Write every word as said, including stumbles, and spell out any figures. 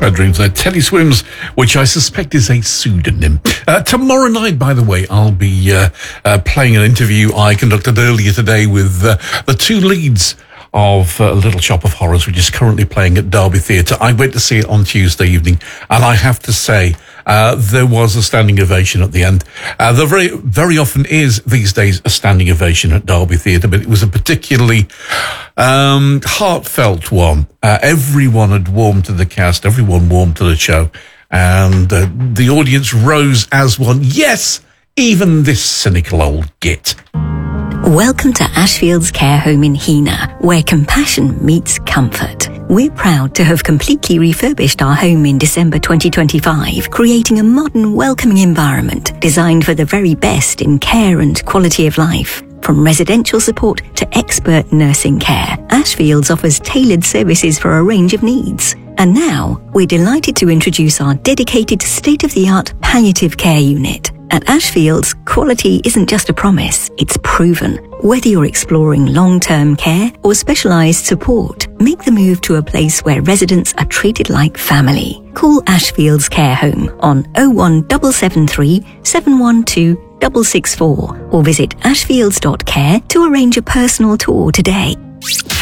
bedrooms there. Teddy Swims, which I suspect is a pseudonym. Uh, tomorrow night, by the way, I'll be uh, uh, playing an interview I conducted earlier today with uh, the two leads of uh, Little Shop of Horrors, which is currently playing at Derby Theatre. I went to see it on Tuesday evening, and I have to say, uh, there was a standing ovation at the end. Uh, there very, very often is these days a standing ovation at Derby Theatre, but it was a particularly um, heartfelt one. Uh, everyone had warmed to the cast, everyone warmed to the show, and uh, the audience rose as one. Yes, even this cynical old git. Welcome to Ashfields Care Home in Heanor, where compassion meets comfort. We're proud to have completely refurbished our home in December twenty twenty-five, creating a modern, welcoming environment designed for the very best in care and quality of life. From residential support to expert nursing care, Ashfields offers tailored services for a range of needs. And now, we're delighted to introduce our dedicated state-of-the-art palliative care unit. At Ashfields, quality isn't just a promise, it's proven. Whether you're exploring long-term care or specialised support, make the move to a place where residents are treated like family. Call Ashfields Care Home on oh one seven seven three, seven one two, six six four or visit ashfields dot care to arrange a personal tour today.